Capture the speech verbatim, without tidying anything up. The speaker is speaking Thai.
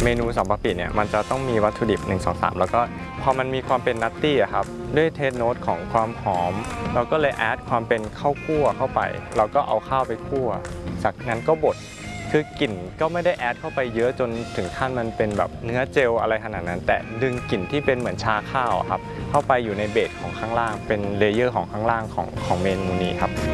เมนูสับปะปิเนี่ยมันจะต้องมีวัตถุดิบหนึ่ง สอง สามแล้วก็พอมันมีความเป็นนัตตี้อะครับด้วยเทสโนตของความหอมเราก็เลยแอดความเป็นข้าวคั่วเข้าไปเราก็เอาข้าวไปคั่วจากนั้นก็บดคือกลิ่นก็ไม่ได้แอดเข้าไปเยอะจนถึงขั้นมันเป็นแบบเนื้อเจลอะไรขนาดนั้นแต่ดึงกลิ่นที่เป็นเหมือนชาข้าวครับเข้าไปอยู่ในเบสของข้างล่างเป็นเลเยอร์ของข้างล่างของของเมนูนี้ครับ